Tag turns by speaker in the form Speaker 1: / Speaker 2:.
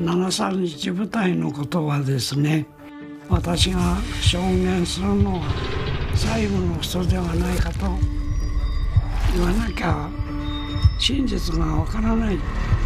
Speaker 1: 731部隊のことはですね、私が証言するのは最後の人ではないかと言わなきゃ真実がわからない